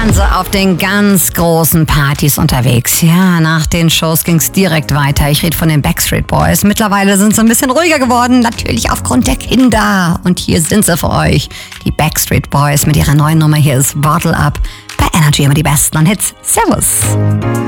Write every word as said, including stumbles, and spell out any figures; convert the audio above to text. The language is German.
waren sie auf den ganz großen Partys unterwegs. Ja, nach den Shows ging's direkt weiter. Ich rede von den Backstreet Boys. Mittlerweile sind sie ein bisschen ruhiger geworden, natürlich aufgrund der Kinder. Und hier sind sie für euch, die Backstreet Boys mit ihrer neuen Nummer. Hier ist Bottle Up. Bei Energy immer die besten Hits. Servus.